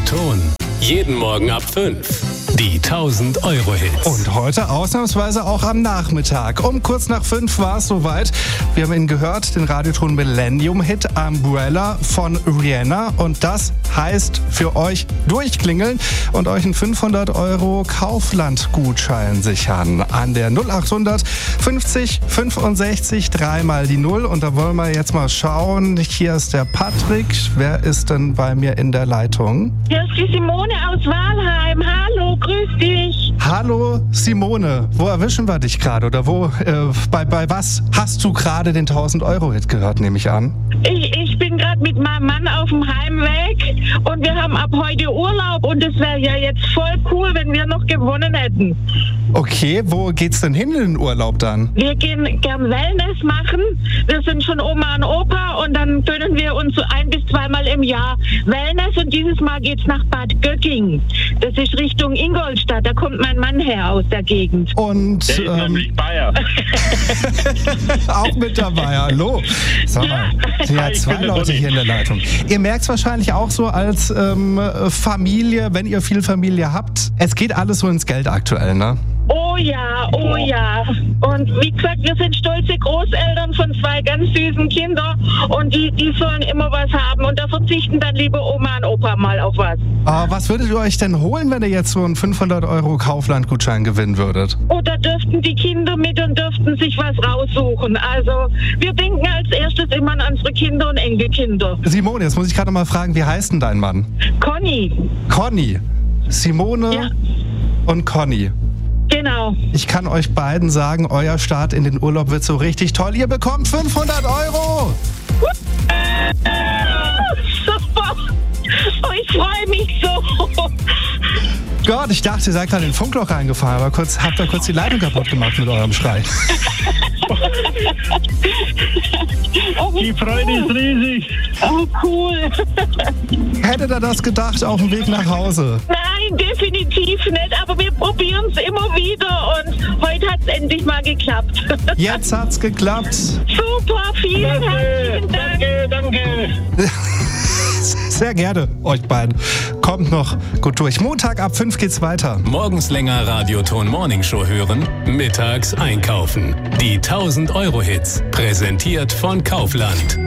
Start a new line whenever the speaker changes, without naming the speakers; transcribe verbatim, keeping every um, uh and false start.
Ton. Jeden Morgen ab fünf. Die tausend Euro Hits.
Und heute ausnahmsweise auch am Nachmittag. Um kurz nach fünf war es soweit. Wir haben ihn gehört, den Radioton Millennium-Hit Umbrella von Rihanna. Und das heißt für euch durchklingeln und euch einen fünfhundert Euro Kaufland-Gutschein sichern. An der null achthundert fünfzig fünfundsechzig dreimal die Null. Und da wollen wir jetzt mal schauen. Hier ist der Patrick. Wer ist denn bei mir in der Leitung?
Hier ist die Simone aus Walheim. Hallo, grüß dich.
Hallo Simone, wo erwischen wir dich gerade oder wo, äh, bei, bei was hast du gerade den tausend Euro Hit gehört, nehme ich an?
Ich, ich bin gerade mit meinem Mann auf dem Heimweg und wir haben ab heute Urlaub und es wäre ja jetzt voll cool, wenn wir noch gewonnen hätten.
Okay, wo geht's denn hin in den Urlaub dann?
Wir gehen gern Wellness machen. Wir sind schon Oma und Opa und dann gönnen wir uns so ein bis zweimal im Jahr Wellness und dieses Mal geht's nach Bad Göcking. Das ist Richtung Ingolstadt, da kommt mein Mann her aus der Gegend.
Und
Der ist
ähm,
nämlich Bayer.
auch mit dabei, hallo. Sag mal, sind ja
Ich
zwei
bin der
Leute
Ronny.
hier in der Leitung. Ihr merkt es wahrscheinlich auch so als ähm, Familie, wenn ihr viel Familie habt. Es geht alles so ins Geld aktuell, ne?
Oh ja, oh ja. Und wie gesagt, wir sind stolze Großeltern von zwei ganz süßen Kindern und die, die sollen immer was haben und da verzichten dann lieber Oma und Opa mal auf was.
Aber was würdet ihr euch denn holen, wenn ihr jetzt so einen fünfhundert Euro Kaufland-Gutschein gewinnen würdet?
Oder dürften die Kinder mit und dürften sich was raussuchen. Also wir denken als erstes immer an unsere Kinder und Enkelkinder.
Simone, jetzt muss ich gerade noch mal fragen, wie heißt denn dein Mann?
Conny,
Conny. Simone
Ja.
und Conny.
genau.
Ich kann euch beiden sagen, euer Start in den Urlaub wird so richtig toll. Ihr bekommt fünfhundert Euro.
Super. Oh, ich freue mich so.
Gott, ich dachte, ihr seid gerade in den Funkloch reingefahren, aber kurz, habt ihr kurz die Leitung kaputt gemacht mit eurem Schrei.
Die Freude ist riesig.
Oh, cool.
Hättet ihr das gedacht auf dem Weg nach Hause?
Nein, definitiv nicht, aber wir probieren es immer wieder und heute hat es endlich mal geklappt.
Jetzt hat's geklappt.
Super, vielen herzlichen Dank.
Danke, danke.
Sehr gerne, euch beiden. Kommt noch gut durch. Montag ab fünf geht's weiter.
Morgens länger Radioton Morning Show hören, mittags einkaufen. Die tausend Euro Hits. Präsentiert von Kaufland.